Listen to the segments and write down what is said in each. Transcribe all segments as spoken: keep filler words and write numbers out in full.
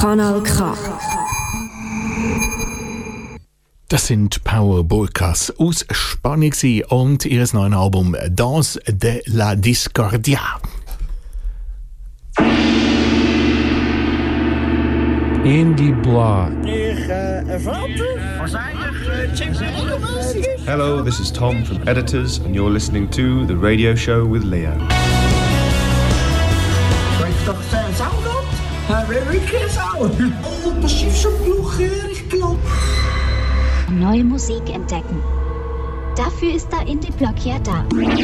Kanal K. Das sind Power Burkas aus Spanien und ihres neuen Album Dans de la Discordia. Indie Blog. Hello, this is Tom from Editors, and you're listening to The Radio Show with Leo. Doch sein Sound? Herr Wirklich Sound? Oh, das ist schon Blucher, ich glaube. Neue Musik entdecken. Dafür ist der Indie-Blog ja da.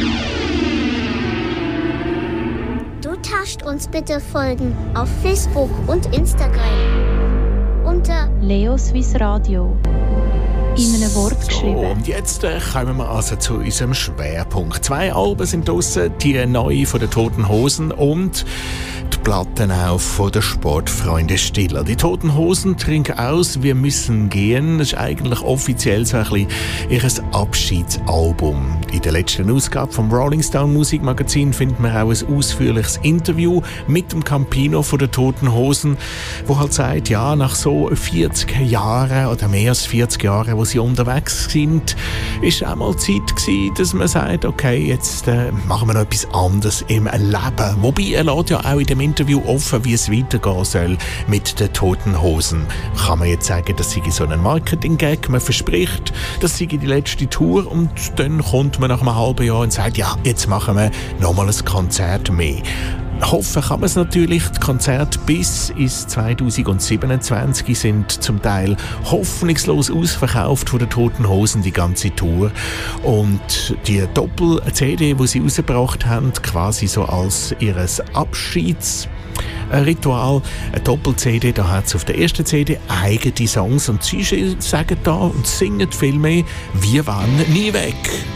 Du tascht uns bitte folgen auf Facebook und Instagram unter Leo Swiss Radio. In einem Wort so, geschrieben. Und jetzt äh, kommen wir also zu unserem Schwerpunkt. Zwei Alben sind draussen, die neue von den Toten Hosen und die Platten auch von der Sportfreunde Stiller. Die Toten Hosen trinken aus, wir müssen gehen. Das ist eigentlich offiziell so ein bisschen ihr Abschiedsalbum. In der letzten Ausgabe vom Rolling Stone Musikmagazin finden wir auch ein ausführliches Interview mit dem Campino von den Toten Hosen, wo halt sagt, ja, nach so vierzig Jahren oder mehr als vierzig Jahren, wo sie unterwegs sind, ist auch mal Zeit gewesen, dass man sagt, okay, jetzt äh, machen wir noch etwas anderes im Leben. Wobei er lässt ja auch in dem Interview offen, wie es weitergehen soll mit den Toten Hosen. Kann man jetzt sagen, das sei so ein Marketing-Gag, man verspricht, das sei die letzte Tour und dann kommt man nach einem halben Jahr und sagt, ja, jetzt machen wir nochmal ein Konzert mehr. Hoffen kann man es natürlich. Die Konzerte bis ins zweitausendsiebenundzwanzig sind zum Teil hoffnungslos ausverkauft von den Toten Hosen, die ganze Tour. Und die Doppel-C D, die sie rausgebracht haben, quasi so als ihres Abschieds Ritual, eine Doppel-C D, da hat es auf der ersten C D eigene Songs und sie sagen da und singen viel mehr, wir waren nie weg.